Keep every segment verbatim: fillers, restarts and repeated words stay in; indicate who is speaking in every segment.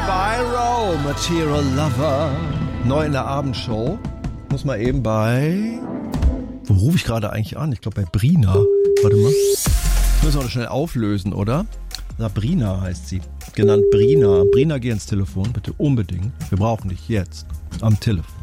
Speaker 1: Spyro, Material Lover. Neu in der Abendshow. Muss mal eben bei... Wo rufe ich gerade eigentlich an? Ich glaube bei Brina. Warte mal. Das müssen wir doch schnell auflösen, oder? Sabrina heißt sie. Genannt Brina. Brina, geh ins Telefon, bitte unbedingt. Wir brauchen dich jetzt am Telefon.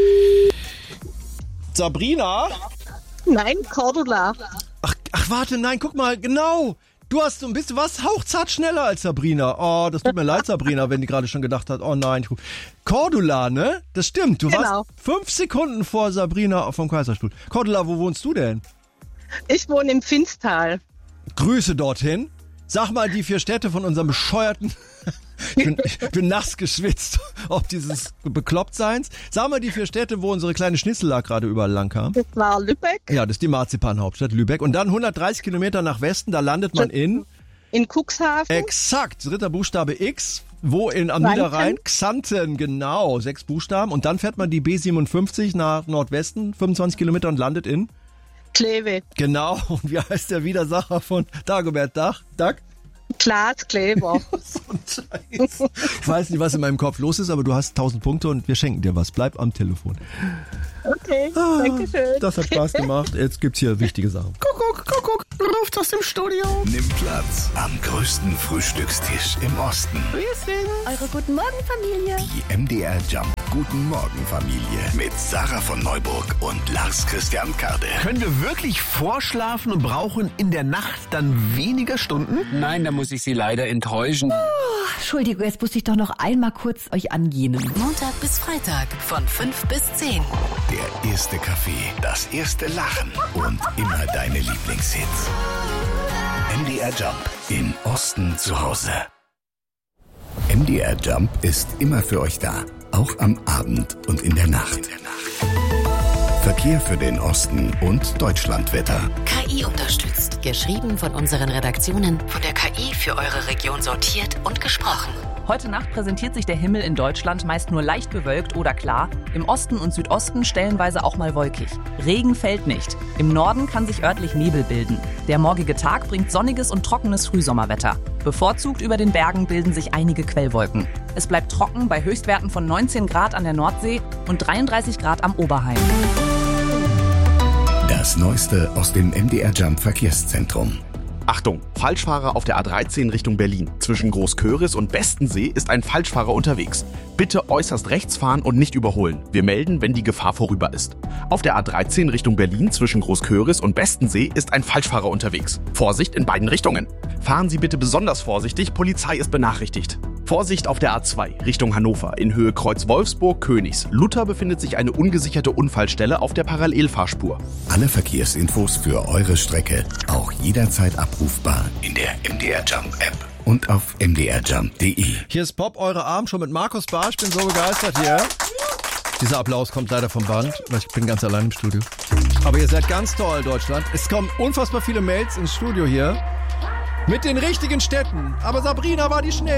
Speaker 1: Sabrina?
Speaker 2: Nein, Cordula.
Speaker 1: Ach, ach, warte, nein, guck mal, genau. Du hast so ein bisschen was hauchzart schneller als Sabrina. Oh, das tut mir leid, Sabrina, wenn die gerade schon gedacht hat, oh nein. Ich ruf. Cordula, ne? Das stimmt. Du
Speaker 2: Genau.
Speaker 1: warst fünf Sekunden vor Sabrina vom Kaiserstuhl. Cordula, wo wohnst du denn?
Speaker 2: Ich wohne im Finstal.
Speaker 1: Grüße dorthin. Sag mal die vier Städte von unserem bescheuerten... Ich bin, ich bin nass geschwitzt, ob dieses Beklopptseins. Sag mal die vier Städte, wo unsere kleine Schnitzela gerade überall lang kam.
Speaker 2: Das war Lübeck.
Speaker 1: Ja, das ist die Marzipanhauptstadt Lübeck. Und dann hundertdreißig Kilometer nach Westen, da landet man in...
Speaker 2: In Cuxhaven.
Speaker 1: Exakt, dritter Buchstabe X. Wo in am
Speaker 2: Xanten.
Speaker 1: Niederrhein? Xanten, genau, sechs Buchstaben. Und dann fährt man die B siebenundfünfzig nach Nordwesten, fünfundzwanzig Kilometer und landet in...
Speaker 2: Kleve.
Speaker 1: Genau, und wie heißt der Widersacher von Dagobert Duck? Duck?
Speaker 2: Klaas Kleber.
Speaker 1: So ein Scheiß. Ich weiß nicht, was in meinem Kopf los ist, aber du hast tausend Punkte und wir schenken dir was. Bleib am Telefon.
Speaker 2: Okay,
Speaker 1: Ah,
Speaker 2: danke schön.
Speaker 1: Das hat Spaß gemacht. Jetzt gibt's hier wichtige Sachen. Kuckuck, Kuckuck, ruft aus dem Studio.
Speaker 3: Nimm Platz am größten Frühstückstisch im Osten.
Speaker 4: Eure Guten Morgen Familie.
Speaker 3: Die M D R Jump Guten Morgen Familie mit Sarah von Neuburg und Lars Christian Kade.
Speaker 5: Können wir wirklich vorschlafen und brauchen in der Nacht dann weniger Stunden?
Speaker 6: Nein, da muss ich Sie leider enttäuschen.
Speaker 4: Oh, Entschuldigung, jetzt muss ich doch noch einmal kurz euch angehen.
Speaker 7: Montag bis Freitag von fünf bis zehn.
Speaker 3: Der erste Kaffee, das erste Lachen und immer deine Lieblingshits. M D R Jump im Osten zu Hause. M D R Jump ist immer für euch da, auch am Abend und in der Nacht. Verkehr für den Osten und Deutschlandwetter.
Speaker 7: K I unterstützt. Geschrieben von unseren Redaktionen, von der K I für eure Region sortiert und gesprochen.
Speaker 8: Heute Nacht präsentiert sich der Himmel in Deutschland meist nur leicht bewölkt oder klar. Im Osten und Südosten stellenweise auch mal wolkig. Regen fällt nicht. Im Norden kann sich örtlich Nebel bilden. Der morgige Tag bringt sonniges und trockenes Frühsommerwetter. Bevorzugt über den Bergen bilden sich einige Quellwolken. Es bleibt trocken bei Höchstwerten von neunzehn Grad an der Nordsee und dreiunddreißig Grad am Oberrhein.
Speaker 3: Das Neueste aus dem M D R Jump Verkehrszentrum.
Speaker 5: Achtung, Falschfahrer auf der A dreizehn Richtung Berlin. Zwischen Großköris und Bestensee ist ein Falschfahrer unterwegs. Bitte äußerst rechts fahren und nicht überholen. Wir melden, wenn die Gefahr vorüber ist. Auf der A dreizehn Richtung Berlin zwischen Großköris und Bestensee ist ein Falschfahrer unterwegs. Vorsicht in beiden Richtungen. Fahren Sie bitte besonders vorsichtig, Polizei ist benachrichtigt. Vorsicht auf der A zwei Richtung Hannover in Höhe Kreuz Wolfsburg-Königs. Luther befindet sich eine ungesicherte Unfallstelle auf der Parallelfahrspur.
Speaker 3: Alle Verkehrsinfos für eure Strecke auch jederzeit abrufbar in der M D R Jump App und auf m d r jump punkt d e.
Speaker 1: Hier ist Pop, eure Abendshow mit Markus Barr. Ich bin so begeistert hier. Dieser Applaus kommt leider vom Band, weil ich bin ganz allein im Studio. Aber ihr seid ganz toll, Deutschland. Es kommen unfassbar viele Mails ins Studio hier mit den richtigen Städten. Aber Sabrina war die schnell.